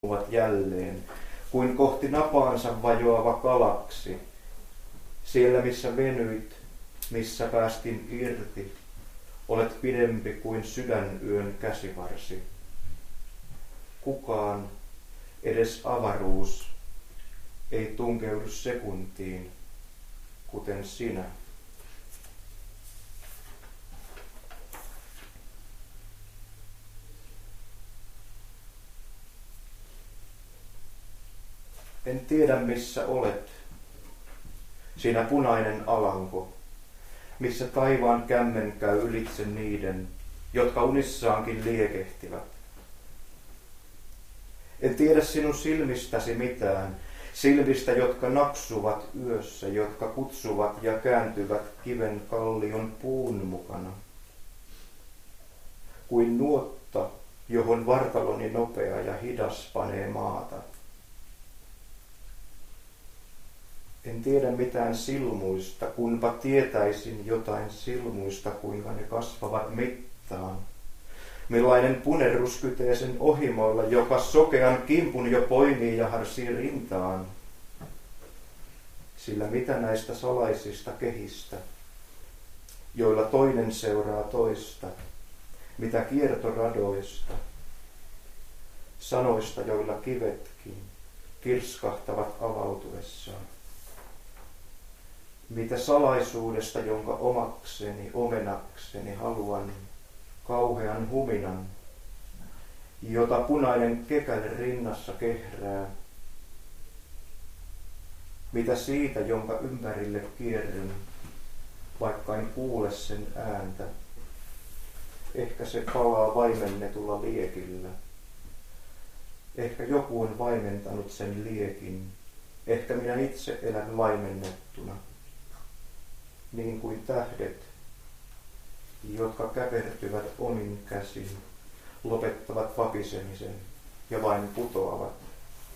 jälleen, kuin kohti napaansa vajoava galaksi. Siellä missä venyit, missä päästin irti, olet pidempi kuin sydänyön käsivarsi. Kukaan, edes avaruus, ei tunkeudu sekuntiin, kuten sinä. En tiedä missä olet, sinä punainen alanko, missä taivaan kämmen käy ylitse niiden, jotka unissaankin liekehtivät. En tiedä sinun silmistäsi mitään, silmistä, jotka naksuvat yössä, jotka kutsuvat ja kääntyvät kiven kallion puun mukana. Kuin nuotta, johon vartaloni nopea ja hidas panee maata. En tiedä mitään silmuista, kunpa tietäisin jotain silmuista, kuinka ne kasvavat mittaan. Millainen punerrus kytee sen ohimoilla, joka sokean kimpun jo poimii ja harsii rintaan. Sillä mitä näistä salaisista kehistä, joilla toinen seuraa toista, mitä kiertoradoista, sanoista, joilla kivetkin kirskahtavat avautuessaan. Mitä salaisuudesta, jonka omakseni, omenakseni haluan kauhean huminan, jota punainen kekäle rinnassa kehrää. Mitä siitä, jonka ympärille kierryn, vaikka en kuule sen ääntä. Ehkä se palaa vaimennetulla liekillä. Ehkä joku on vaimentanut sen liekin. Ehkä minä itse elän vaimennettuna. Niin kuin tähdet, jotka käpertyvät omin käsin, lopettavat vapisemisen ja vain putoavat.